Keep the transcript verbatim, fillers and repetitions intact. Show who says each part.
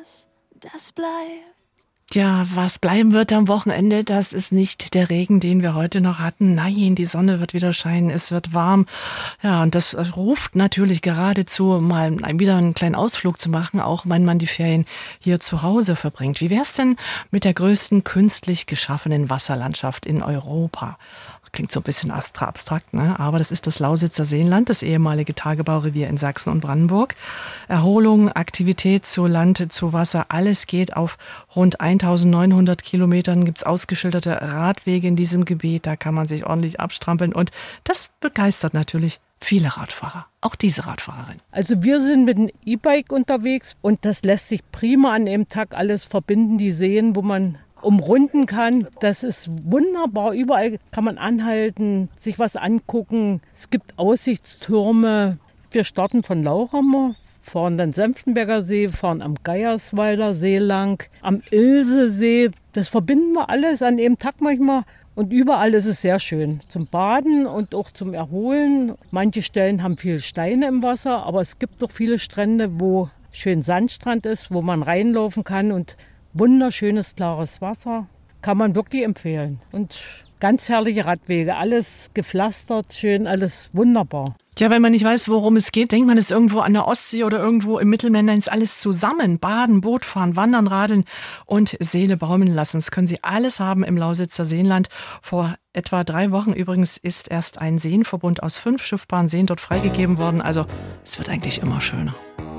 Speaker 1: was, das bleibt.
Speaker 2: Ja, was bleiben wird am Wochenende, das ist nicht der Regen, den wir heute noch hatten. Nein, die Sonne wird wieder scheinen, es wird warm. Ja, und das ruft natürlich geradezu, mal wieder einen kleinen Ausflug zu machen, auch wenn man die Ferien hier zu Hause verbringt. Wie wär's denn mit der größten künstlich geschaffenen Wasserlandschaft in Europa? Klingt so ein bisschen abstrakt, ne? Aber das ist das Lausitzer Seenland, das ehemalige Tagebaurevier in Sachsen und Brandenburg. Erholung, Aktivität zu Land, zu Wasser, alles geht auf rund eintausendneunhundert Kilometern. Gibt's ausgeschilderte Radwege in diesem Gebiet, da kann man sich ordentlich abstrampeln und das begeistert natürlich viele Radfahrer, auch diese Radfahrerin.
Speaker 3: Also wir sind mit dem E-Bike unterwegs und das lässt sich prima an dem Tag alles verbinden, die Seen, wo man umrunden kann. Das ist wunderbar. Überall kann man anhalten, sich was angucken. Es gibt Aussichtstürme. Wir starten von Lauchhammer, fahren den Senftenberger See, fahren am Geierswalder See lang, am Ilsesee. Das verbinden wir alles an dem Tag manchmal. Und überall ist es sehr schön zum Baden und auch zum Erholen. Manche Stellen haben viel Steine im Wasser, aber es gibt doch viele Strände, wo schön Sandstrand ist, wo man reinlaufen kann und wunderschönes, klares Wasser, kann man wirklich empfehlen. Und ganz herrliche Radwege, alles gepflastert, schön, alles wunderbar.
Speaker 2: Ja, wenn man nicht weiß, worum es geht, denkt man, es ist irgendwo an der Ostsee oder irgendwo im Mittelmeer, ist alles zusammen. Baden, Boot fahren, wandern, radeln und Seele baumeln lassen. Das können Sie alles haben im Lausitzer Seenland. Vor etwa drei Wochen übrigens ist erst ein Seenverbund aus fünf schiffbaren Seen dort freigegeben worden. Also es wird eigentlich immer schöner.